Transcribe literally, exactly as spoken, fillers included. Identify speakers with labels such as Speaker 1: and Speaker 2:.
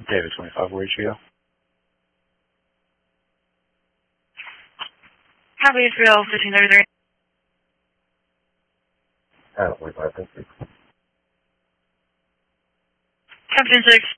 Speaker 1: David twenty-five, where'd you go?
Speaker 2: Copy, Israel fifteen thirty-three.
Speaker 3: Adam twenty-five, thank you.
Speaker 2: Captain six.